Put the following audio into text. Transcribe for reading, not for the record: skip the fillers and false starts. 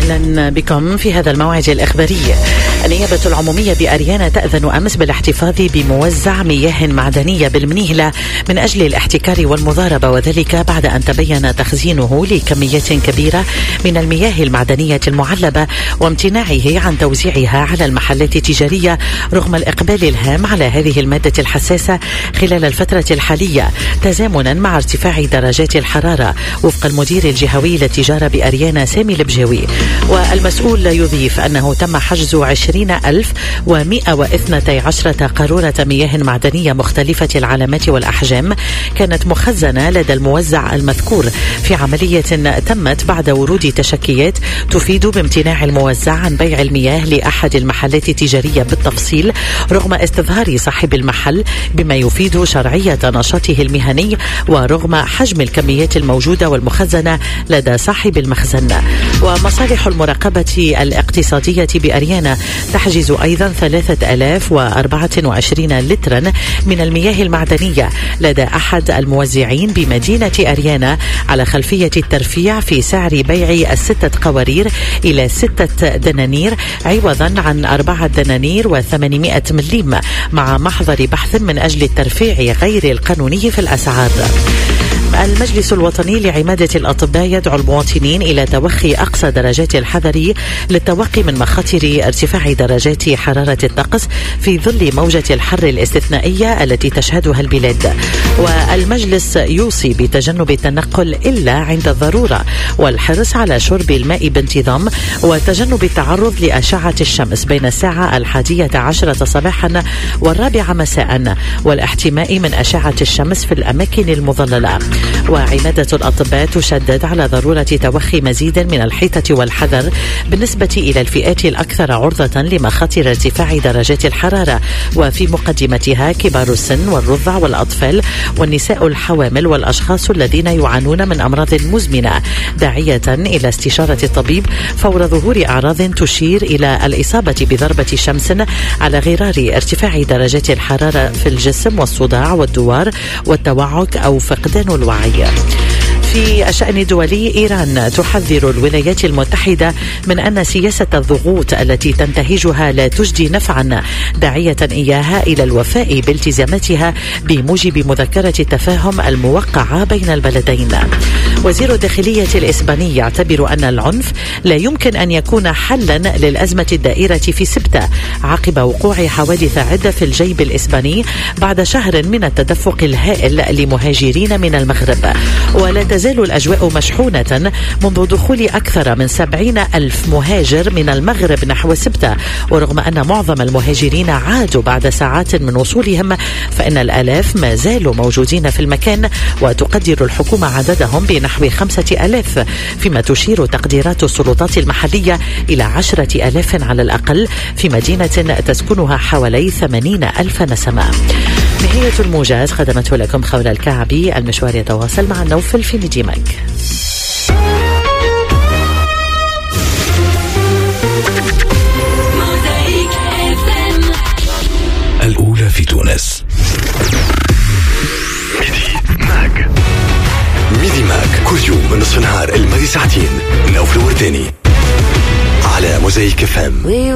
أهلا بكم في هذا الموعد الإخباري. النيابة العمومية بأريانا تأذن أمس بالاحتفاظ بموزع مياه معدنية بالمنيهلة من أجل الاحتكار والمضاربة، وذلك بعد أن تبين تخزينه لكميات كبيرة من المياه المعدنية المعلبة وامتناعه عن توزيعها على المحلات التجارية رغم الإقبال الهام على هذه المادة الحساسة خلال الفترة الحالية، تزامنا مع ارتفاع درجات الحرارة، وفق المدير الجهوي للتجارة بأريانا سامي البجاوي. والمسؤول يضيف أنه تم حجز 20,112 قارورة مياه معدنية مختلفة العلامات والأحجام كانت مخزنة لدى الموزع المذكور في عملية تمت بعد ورود تشكيات تفيد بامتناع الموزع عن بيع المياه لأحد المحلات التجارية بالتفصيل رغم استظهار صاحب المحل بما يفيد شرعية نشاطه المهني ورغم حجم الكميات الموجودة والمخزنة لدى صاحب المخزن. ومصالح المراقبة الاقتصادية بأريانا تحجز أيضا 3024 لترا من المياه المعدنية لدى أحد الموزعين بمدينة أريانا على خلفية الترفيع في سعر بيع 6 قوارير إلى 6 دنانير عوضا عن 4 دنانير و800 مليم مع محضر بحث من أجل الترفيع غير القانوني في الأسعار. المجلس الوطني لعمادة الأطباء يدعو المواطنين إلى توخي أقصى درجات الحذر للتوقي من مخاطر ارتفاع درجات حرارة الطقس في ظل موجة الحر الاستثنائية التي تشهدها البلاد. والمجلس يوصي بتجنب التنقل إلا عند الضرورة والحرص على شرب الماء بانتظام وتجنب التعرض لأشعة الشمس بين الساعة 11 صباحا و4 مساء والاحتماء من أشعة الشمس في الأماكن المظللة. وعمادة الأطباء تشدد على ضرورة توخي مزيد من الحيطة والحذر بالنسبة إلى الفئات الأكثر عرضة لمخاطر ارتفاع درجات الحرارة، وفي مقدمتها كبار السن والرضع والأطفال والنساء الحوامل والأشخاص الذين يعانون من أمراض مزمنة، داعية إلى استشارة الطبيب فور ظهور أعراض تشير إلى الإصابة بضربة شمس على غرار ارتفاع درجات الحرارة في الجسم والصداع والدوار والتوعك أو فقدان الوعي. في الشأن الدولي، إيران تحذر الولايات المتحدة من أن سياسة الضغوط التي تنتهجها لا تجدي نفعا، داعية إياها إلى الوفاء بالتزاماتها بموجب مذكرة التفاهم الموقعة بين البلدين. وزير الداخلية الإسباني يعتبر أن العنف لا يمكن أن يكون حلا للأزمة الدائرة في سبتة عقب وقوع حوادث عدة في الجيب الإسباني بعد شهر من التدفق الهائل لمهاجرين من المغرب. ولا تزال الأجواء مشحونة منذ دخول أكثر من 70,000 مهاجر من المغرب نحو سبتة، ورغم أن معظم المهاجرين عادوا بعد ساعات من وصولهم فإن الآلاف ما زالوا موجودين في المكان، وتقدر الحكومة عددهم بنحو 5,000 فيما تشير تقديرات السلطات المحلية إلى 10,000 على الأقل في مدينة تسكنها حوالي 80,000 نسمة. نهاية الموجز قدمته لكم خولة الكعبي. المشوار يتواصل مع النوفل في ميديماك. الأولى في تونس. ميدي ماك كل يوم من نصف نهار الماضي ساعتين. نوفل ورداني على موزايك FM.